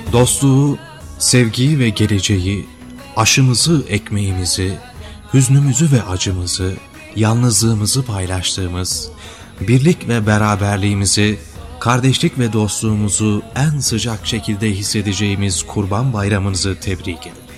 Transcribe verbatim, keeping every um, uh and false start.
Dostluğu, sevgiyi ve geleceği, aşımızı, ekmeğimizi, hüznümüzü ve acımızı, yalnızlığımızı paylaştığımız, birlik ve beraberliğimizi, kardeşlik ve dostluğumuzu en sıcak şekilde hissedeceğimiz Kurban Bayramınızı tebrik ederim.